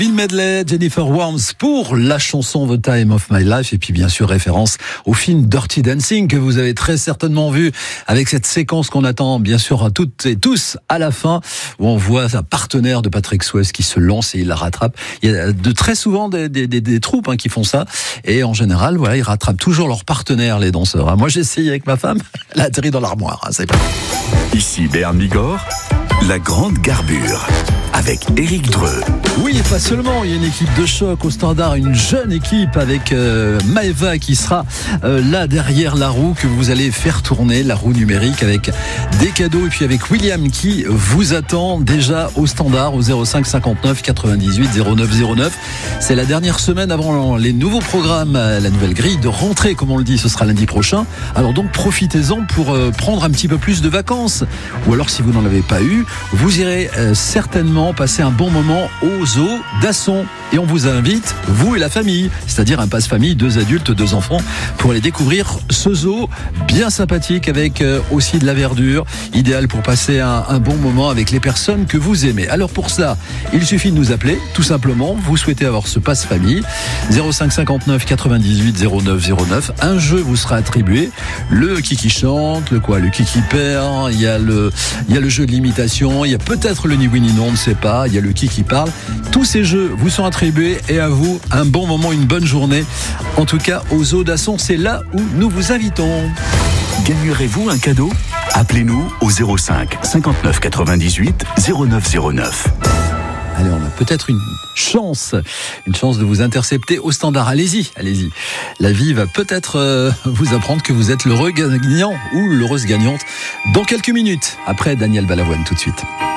Bill Medley, Jennifer Warnes pour la chanson The Time of My Life et puis bien sûr référence au film Dirty Dancing que vous avez très certainement vu avec cette séquence qu'on attend bien sûr à toutes et tous à la fin où on voit sa partenaire de Patrick Swayze qui se lance et il la rattrape. Il y a de très souvent des troupes qui font ça et en général voilà ils rattrapent toujours leur partenaire les danseurs. Moi j'ai essayé avec ma femme, elle a atterri dans l'armoire. C'est pas... Ici Béarn Bigorre, la grande garbure avec Éric Dreux. Oui, et pas seulement, il y a une équipe de choc au Standard, une jeune équipe avec Maëva qui sera là derrière la roue que vous allez faire tourner, la roue numérique avec des cadeaux et puis avec William qui vous attend déjà au Standard au 05 59 98 09 09. C'est la dernière semaine avant les nouveaux programmes, la nouvelle grille de rentrée comme on le dit, ce sera lundi prochain. Alors donc profitez-en pour prendre un petit peu plus de vacances ou alors si vous n'en avez pas eu, vous irez certainement passer un bon moment au zoo d'Asson. Et on vous invite, vous et la famille, c'est-à-dire un passe-famille, 2 adultes, 2 enfants, pour aller découvrir ce zoo bien sympathique avec aussi de la verdure, idéal pour passer un bon moment avec les personnes que vous aimez. Alors pour ça, il suffit de nous appeler, tout simplement, vous souhaitez avoir ce passe-famille, 05 59 98 09 09, un jeu vous sera attribué, le Kiki chante, le Kiki perd, il y a le jeu de l'imitation, il y a peut-être le ni oui ni non, on ne sait pas, il y a le Kiki parle, tous ces jeux vous sont attribués et à vous un bon moment, une bonne journée. En tout cas, au zoo d'Asson, c'est là où nous vous invitons. Gagnerez-vous un cadeau ? Appelez-nous au 05 59 98 09 09. Allez, on a peut-être une chance de vous intercepter au Standard. Allez-y. La vie va peut-être vous apprendre que vous êtes l'heureux gagnant ou l'heureuse gagnante dans quelques minutes. Après Daniel Balavoine, tout de suite.